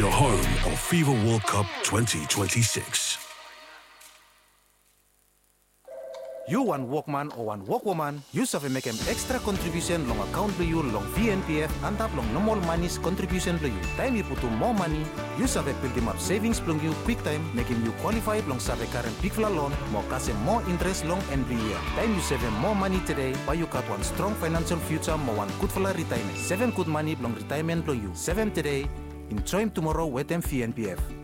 your home of FIFA World Cup 2026. You want workman or one workwoman, you have to make an extra contribution long account to you long VNPF and tap long normal money's contribution to you. Time you put more money, you have to build them up savings long you quick time, making you qualified long save current big loan, more cash and more interest long every year. Time you save more money today, but you got one strong financial future, more one good for retirement. 7 good money long retirement to you. 7 today, enjoy tomorrow with them VNPF.